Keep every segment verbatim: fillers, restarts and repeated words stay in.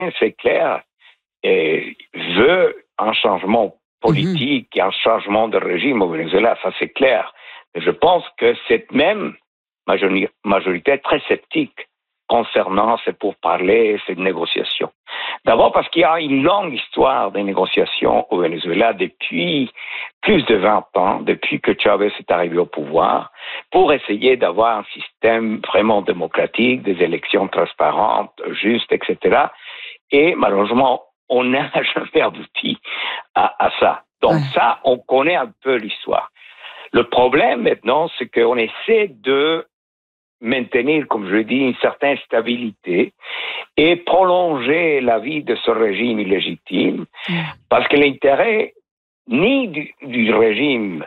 c'est clair, et veut un changement politique mm-hmm. et un changement de régime au Venezuela, ça c'est clair. Mais je pense que cette même majorité est très sceptique concernant ces pourparlers, ces négociations. D'abord parce qu'il y a une longue histoire de négociations au Venezuela depuis plus de vingt ans, depuis que Chavez est arrivé au pouvoir, pour essayer d'avoir un système vraiment démocratique, des élections transparentes, justes, et cetera. Et malheureusement, on n'a jamais abouti à, à ça. Donc ouais. ça, on connaît un peu l'histoire. Le problème maintenant, c'est qu'on essaie de maintenir, comme je dis, une certaine stabilité et prolonger la vie de ce régime illégitime, mmh. parce que l'intérêt ni du, du régime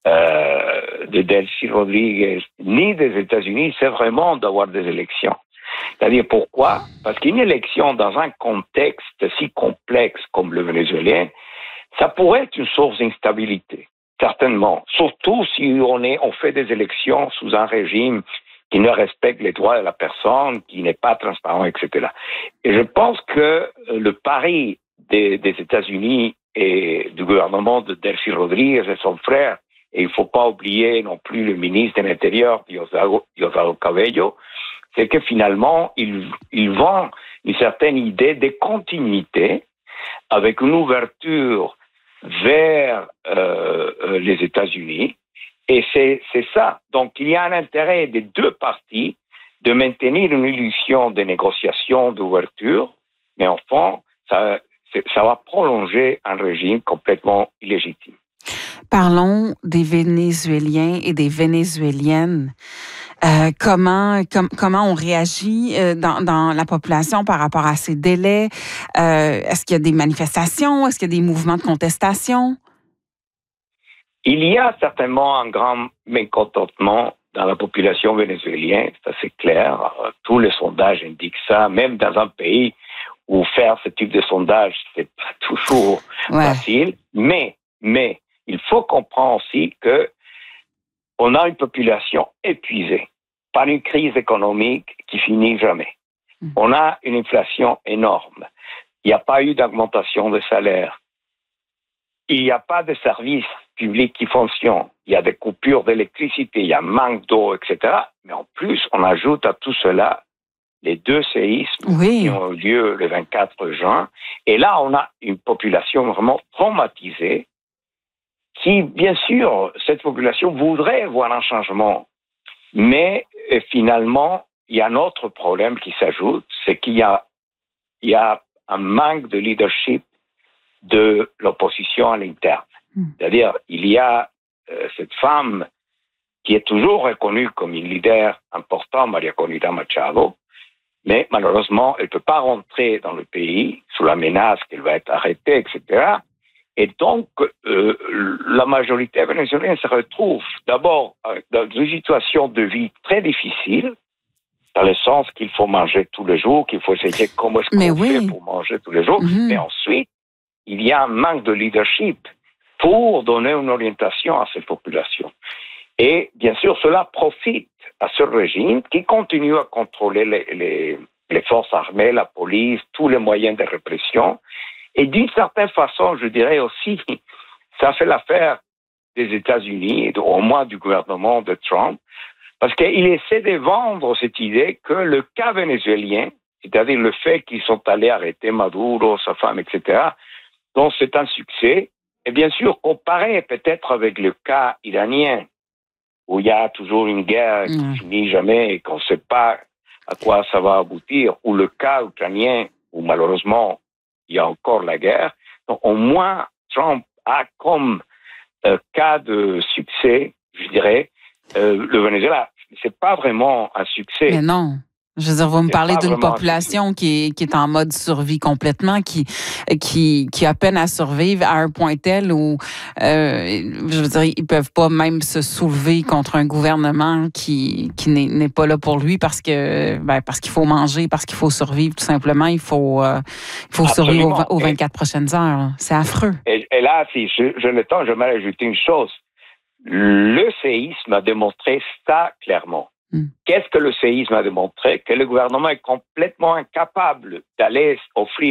euh, de Delcy Rodriguez, ni des États-Unis, c'est vraiment d'avoir des élections. C'est-à-dire pourquoi? Parce qu'une élection dans un contexte si complexe comme le vénézuélien, ça pourrait être une source d'instabilité, certainement. Surtout si on, est, on fait des élections sous un régime qui ne respecte les droits de la personne, qui n'est pas transparent, et cetera. Et je pense que le pari des, des États-Unis et du gouvernement de Delcy Rodriguez et son frère, et il ne faut pas oublier non plus le ministre de l'Intérieur, Diosdado, Diosdado Cabello, c'est que finalement, ils, ils vendent une certaine idée de continuité avec une ouverture vers euh, les États-Unis. Et c'est, c'est ça. Donc, il y a un intérêt des deux parties de maintenir une illusion de négociation, d'ouverture, mais enfin, ça, ça va prolonger un régime complètement illégitime. Parlons des Vénézuéliens et des Vénézuéliennes. Euh, comment, com- comment on réagit euh, dans, dans la population par rapport à ces délais? Euh, est-ce qu'il y a des manifestations? Est-ce qu'il y a des mouvements de contestation? Il y a certainement un grand mécontentement dans la population vénézuélienne, ça c'est clair. Tous les sondages indiquent ça, même dans un pays où faire ce type de sondage, c'est pas toujours ouais. facile. Mais, mais, il faut comprendre aussi que on a une population épuisée par une crise économique qui finit jamais. Mmh. On a une inflation énorme. Il n'y a pas eu d'augmentation de salaire. Il n'y a pas de services publics qui fonctionnent. Il y a des coupures d'électricité, il y a un manque d'eau, et cetera. Mais en plus, on ajoute à tout cela les deux séismes oui. qui ont eu lieu le vingt-quatre juin. Et là, on a une population vraiment traumatisée qui, bien sûr, cette population voudrait voir un changement. Mais finalement, il y a un autre problème qui s'ajoute, c'est qu'il y a, il y a un manque de leadership de l'opposition à l'interne. Mmh. C'est-à-dire, il y a euh, cette femme qui est toujours reconnue comme une leader important, Maria Corina Machado, mais malheureusement, elle ne peut pas rentrer dans le pays sous la menace qu'elle va être arrêtée, et cetera. Et donc, euh, la majorité vénézuélienne se retrouve d'abord dans une situation de vie très difficile, dans le sens qu'il faut manger tous les jours, qu'il faut essayer comment est-ce qu'on mais oui. fait pour manger tous les jours, mmh. mais ensuite, il y a un manque de leadership pour donner une orientation à cette population. Et bien sûr, cela profite à ce régime qui continue à contrôler les, les, les forces armées, la police, tous les moyens de répression. Et d'une certaine façon, je dirais aussi, ça fait l'affaire des États-Unis, au moins du gouvernement de Trump, parce qu'il essaie de vendre cette idée que le cas vénézuélien, c'est-à-dire le fait qu'ils sont allés arrêter Maduro, sa femme, et cetera, donc c'est un succès. Et bien sûr, comparé peut-être avec le cas iranien, où il y a toujours une guerre qui mmh. finit jamais et qu'on ne sait pas à quoi ça va aboutir, ou le cas ukrainien, où malheureusement, il y a encore la guerre. Donc, au moins, Trump a comme euh, cas de succès, je dirais, euh, le Venezuela. C'est pas vraiment un succès. Mais non. Je veux dire, vous me parlez d'une population qui est, qui est en mode survie complètement, qui, qui, qui a peine à survivre à un point tel où, euh, je veux dire, ils peuvent pas même se soulever contre un gouvernement qui, qui n'est, n'est pas là pour lui parce que, ben, parce qu'il faut manger, parce qu'il faut survivre, tout simplement. Il faut, euh, il faut survivre aux, aux vingt-quatre et, prochaines heures. C'est affreux. Et, et là, si je, je le temps, j'aimerais ajouter une chose. Le séisme a démontré ça clairement. Qu'est-ce que le séisme a démontré? Que le gouvernement est complètement incapable d'aller offrir